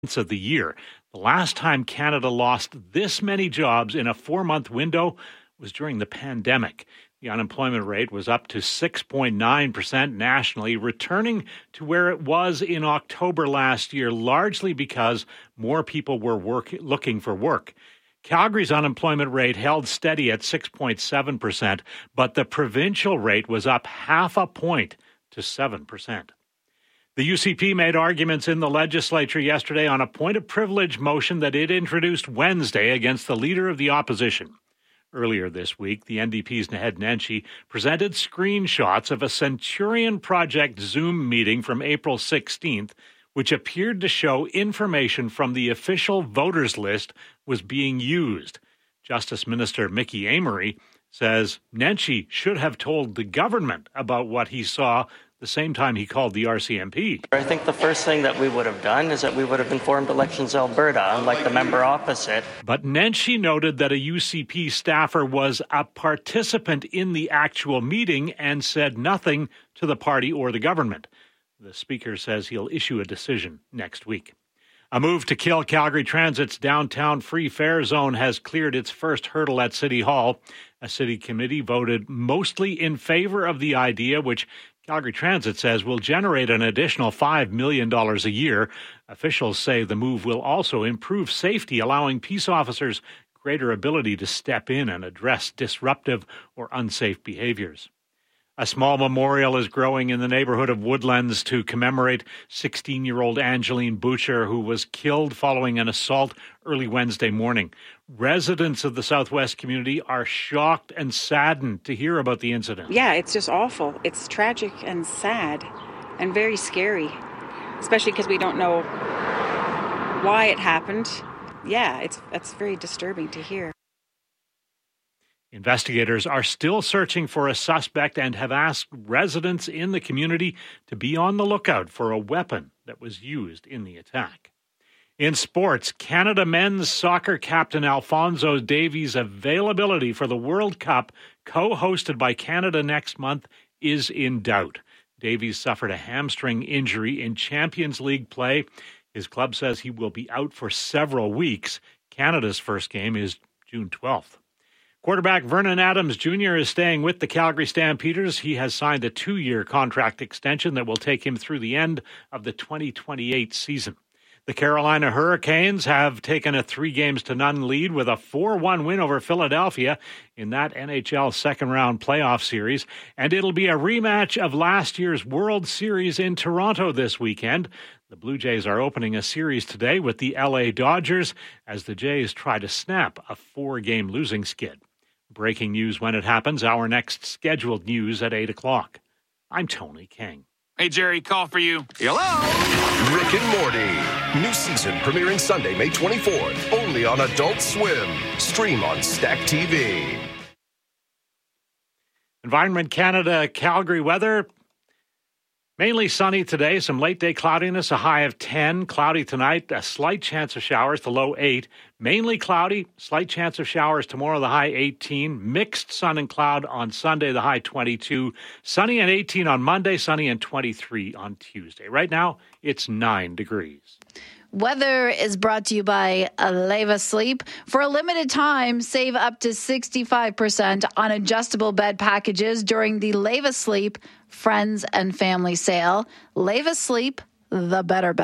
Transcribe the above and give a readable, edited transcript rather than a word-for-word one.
of the year. The last time Canada lost this many jobs in a 4-month window was during the pandemic. The unemployment rate was up to 6.9% nationally, returning to where it was in October last year, largely because more people were looking for work. Calgary's unemployment rate held steady at 6.7%, but the provincial rate was up half a point to 7%. The UCP made arguments in the legislature yesterday on a point of privilege motion that it introduced Wednesday against the leader of the opposition. Earlier this week, the NDP's Naheed Nenshi presented screenshots of a Centurion Project Zoom meeting from April 16th, which appeared to show information from the official voters list was being used. Justice Minister Mickey Amery says Nenshi should have told the government about what he saw the same time he called the RCMP. I think the first thing that we would have done is that we would have informed Elections Alberta, unlike the member opposite. But Nenshi noted that a UCP staffer was a participant in the actual meeting and said nothing to the party or the government. The Speaker says he'll issue a decision next week. A move to kill Calgary Transit's downtown free fare zone has cleared its first hurdle at City Hall. A city committee voted mostly in favor of the idea, which Calgary Transit says will generate an additional $5 million a year. Officials say the move will also improve safety, allowing peace officers greater ability to step in and address disruptive or unsafe behaviors. A small memorial is growing in the neighborhood of Woodlands to commemorate 16-year-old Angeline Butcher, who was killed following an assault early Wednesday morning. Residents of the Southwest community are shocked and saddened to hear about the incident. Yeah, it's just awful. It's tragic and sad and very scary, especially because we don't know why it happened. Yeah, it's very disturbing to hear. Investigators are still searching for a suspect and have asked residents in the community to be on the lookout for a weapon that was used in the attack. In sports, Canada men's soccer captain Alphonso Davies' availability for the World Cup, co-hosted by Canada next month, is in doubt. Davies suffered a hamstring injury in Champions League play. His club says he will be out for several weeks. Canada's first game is June 12th. Quarterback Vernon Adams Jr. is staying with the Calgary Stampeders. He has signed a 2-year contract extension that will take him through the end of the 2028 season. The Carolina Hurricanes have taken a 3-0 lead with a 4-1 win over Philadelphia in that NHL second-round playoff series. And it'll be a rematch of last year's World Series in Toronto this weekend. The Blue Jays are opening a series today with the LA Dodgers as the Jays try to snap a 4-game losing skid. Breaking news when it happens. Our next scheduled news at 8 o'clock. I'm Tony King. Hey, Jerry, call for you. Hello? Rick and Morty. New season premiering Sunday, May 24th. Only on Adult Swim. Stream on Stack TV. Environment Canada, Calgary weather. Mainly sunny today, some late-day cloudiness, a high of 10. Cloudy tonight, a slight chance of showers, the low 8. Mainly cloudy, slight chance of showers tomorrow, the high 18. Mixed sun and cloud on Sunday, the high 22. Sunny and 18 on Monday, sunny and 23 on Tuesday. Right now, it's 9 degrees. Weather is brought to you by Leva Sleep. For a limited time, save up to 65% on adjustable bed packages during the Leva Sleep Friends and Family Sale. Leva Sleep, the better bed.